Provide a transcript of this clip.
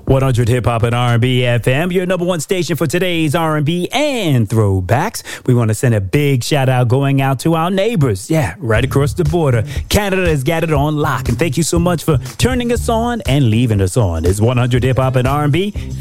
100 Hip Hop and R&B FM, your number one station for today's R&B and throwbacks. We want to send a big shout out going out to our neighbors. Yeah, right across the border. Canada has got it on lock. And thank you so much for turning us on and leaving us on. It's 100 Hip Hop and R&B.